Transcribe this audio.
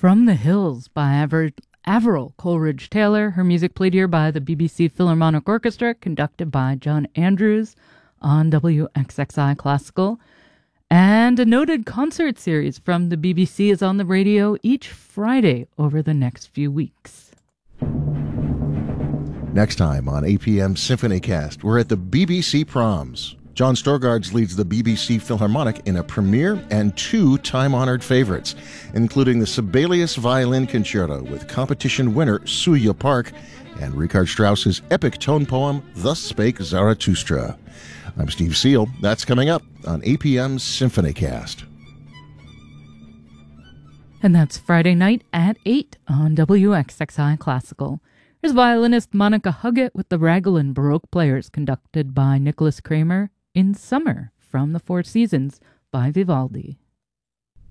From the Hills by Averil Coleridge Taylor. Her music played here by the BBC Philharmonic Orchestra, conducted by John Andrews on WXXI Classical. And a noted concert series from the BBC is on the radio each Friday over the next few weeks. Next time on APM Symphonycast, we're at the BBC Proms. John Storgards leads the BBC Philharmonic in a premiere and two time-honored favorites, including the Sibelius Violin Concerto with competition winner Suya Park and Richard Strauss's epic tone poem, Thus Spake Zarathustra. I'm Steve Seal. That's coming up on APM Symphonycast. And that's Friday night at 8 on WXXI Classical. Here's violinist Monica Huggett with the Raglan Baroque Players, conducted by Nicholas Kramer in Summer from the Four Seasons by Vivaldi.